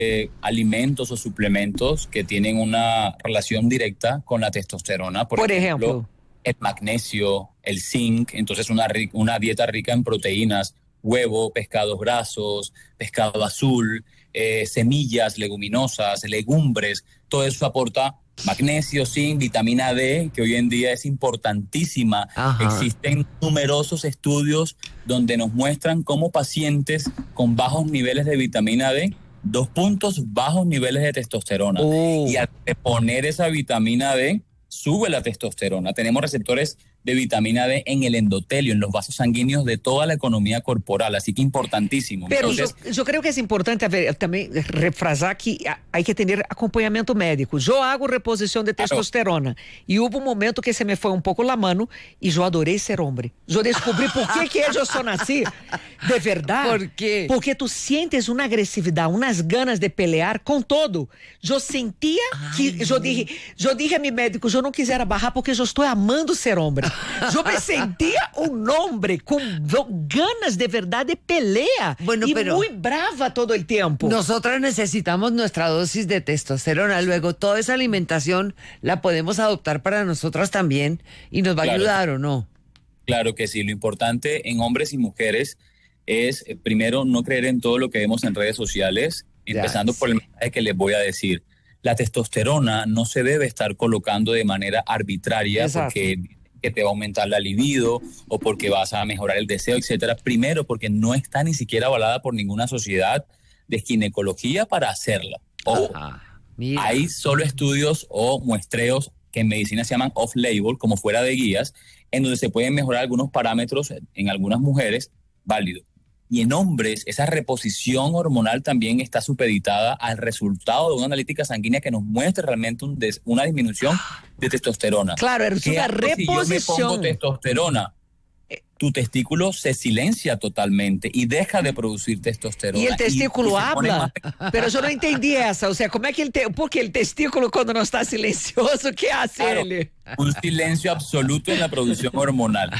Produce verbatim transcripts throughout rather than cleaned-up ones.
eh, alimentos o suplementos que tienen una relación directa con la testosterona. Por, Por ejemplo, ejemplo, el magnesio, el zinc, entonces una, una dieta rica en proteínas, huevo, pescados grasos, pescado azul, eh, semillas, leguminosas, legumbres, todo eso aporta magnesio, zinc, vitamina D, que hoy en día es importantísima. Ajá. Existen numerosos estudios donde nos muestran cómo pacientes con bajos niveles de vitamina D, dos puntos, bajos niveles de testosterona. Oh. Y al poner esa vitamina D, sube la testosterona. Tenemos receptores de vitamina D en el endotelio, en los vasos sanguíneos de toda la economía corporal, así que importantísimo. Pero Entonces, yo, yo creo que es importante haber, también refrasar que hay que tener acompañamiento médico. Yo hago reposición de testosterona y hubo un momento que se me fue un poco la mano y yo adoré ser hombre. Yo descubrí por qué que yo soy así. De verdad. ¿Por qué? Porque tú sientes una agresividad, unas ganas de pelear con todo. Yo sentía Ay, que, yo no. dije, yo dije a mi médico, yo no quisiera bajar porque yo estoy amando ser hombre. Yo me sentía un hombre con ganas de verdad de pelea. Bueno, y pero muy brava todo el tiempo. nosotras necesitamos nuestra dosis de testosterona. Luego, toda esa alimentación la podemos adoptar para nosotras también y nos va Claro. a ayudar, ¿o no? claro que sí, lo importante en hombres y mujeres es, eh, primero, no creer en todo lo que vemos en redes sociales, empezando Ya, por el mensaje que les voy a decir. La testosterona no se debe estar colocando de manera arbitraria Exacto. porque que te va a aumentar la libido o porque vas a mejorar el deseo, etcétera. Primero, porque no está ni siquiera avalada por ninguna sociedad de ginecología para hacerla. Ojo, Ah, mira. hay solo estudios o muestreos que en medicina se llaman off-label, como fuera de guías, en donde se pueden mejorar algunos parámetros en algunas mujeres, válido. Y en hombres, esa reposición hormonal también está supeditada al resultado de una analítica sanguínea que nos muestre realmente un des, una disminución de testosterona. Claro, es ¿Qué una hago si yo me pongo reposición. testosterona? Tu testículo se silencia totalmente y deja de producir testosterona. Y el testículo y se pone habla. más- Pero yo no entendí esa. O sea, ¿cómo es que el te... porque el testículo cuando no está silencioso, ¿qué hace Claro, él? un silencio absoluto en la producción hormonal.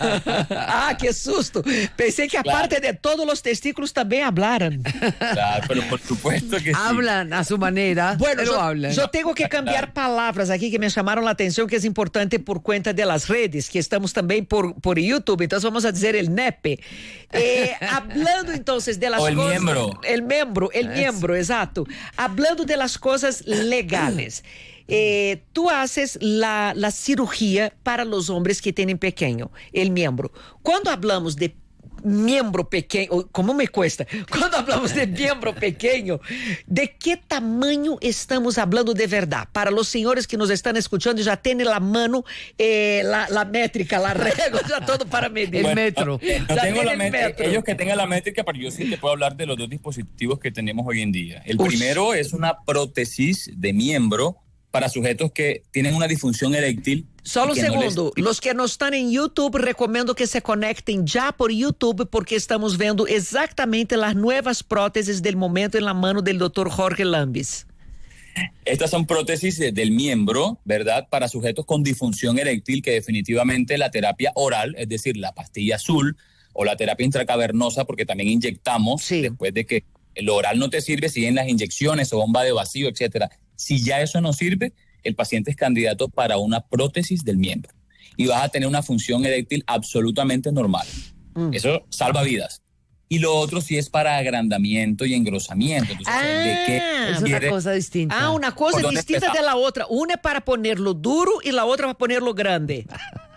Ah, qué susto. Pensé que aparte de todos los testículos también hablaran. Claro, pero por supuesto que sí. Hablan a su manera, Bueno, pero yo, hablan. yo tengo que cambiar palabras aquí que me llamaron la atención, que es importante por cuenta de las redes, que estamos también por, por YouTube. Entonces vamos a decir el nepe. Eh, hablando entonces de las O el cosas... miembro. El miembro, el miembro, exacto. Hablando de las cosas legales. Eh, tú haces la, la cirugía para los hombres que tienen pequeño, el miembro. Cuando hablamos de miembro pequeño, ¿cómo me cuesta? Cuando hablamos de miembro pequeño, ¿de qué tamaño estamos hablando de verdad? Para los señores que nos están escuchando, ya tienen la mano, eh, la, la métrica, la regla, ya todo para medir. El metro. eh, no Ya tengo tiene la el métrica, metro. ellos que tengan la métrica, pero yo sí te puedo hablar de los dos dispositivos que tenemos hoy en día. El Ush. primero es una prótesis de miembro para sujetos que tienen una disfunción eréctil. Solo un y que no les- segundo, los que no están en YouTube, recomiendo que se conecten ya por YouTube porque estamos viendo exactamente las nuevas prótesis del momento en la mano del doctor Jorge Lambis. Estas son prótesis eh, del miembro, ¿verdad? Para sujetos con disfunción eréctil, que definitivamente la terapia oral, es decir, la pastilla azul o la terapia intracavernosa, porque también inyectamos, Sí. después de que el oral no te sirve, siguen las inyecciones o bomba de vacío, etcétera. Si ya eso no sirve, el paciente es candidato para una prótesis del miembro y vas a tener una función eréctil absolutamente normal. Mm. Eso salva vidas. Y lo otro sí es para agrandamiento y engrosamiento. Entonces, ¿de qué Es una quiere? cosa distinta. Ah, una cosa ¿Por dónde distinta de empezamos? la otra. Una es para ponerlo duro y la otra para ponerlo grande.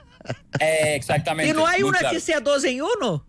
Eh, exactamente. Y no hay muy una claro. que sea dos en uno.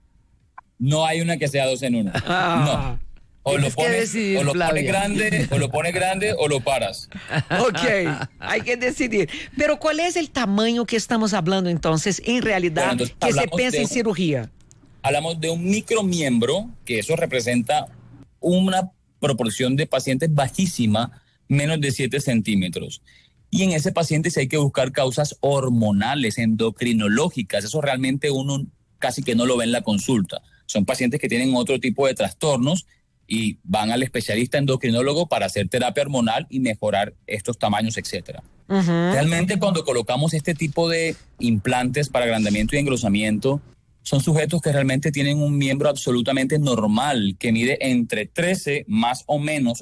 No hay una que sea dos en uno. Ah. No. O lo, Tienes que pones, decidir, o lo pones Flavia. grande, o lo pones grande, o lo paras. Ok, hay que decidir. Pero ¿cuál es el tamaño que estamos hablando entonces, en realidad, Bueno, entonces, que se hablamos piensa de en un- cirugía? Hablamos de un micromiembro, que eso representa una proporción de pacientes bajísima, menos de siete centímetros. Y en ese paciente sí hay que buscar causas hormonales, endocrinológicas. Eso realmente uno casi que no lo ve en la consulta. Son pacientes que tienen otro tipo de trastornos y van al especialista endocrinólogo para hacer terapia hormonal y mejorar estos tamaños, etcétera. Ujú. Realmente cuando colocamos este tipo de implantes para agrandamiento y engrosamiento, son sujetos que realmente tienen un miembro absolutamente normal, que mide entre trece más o menos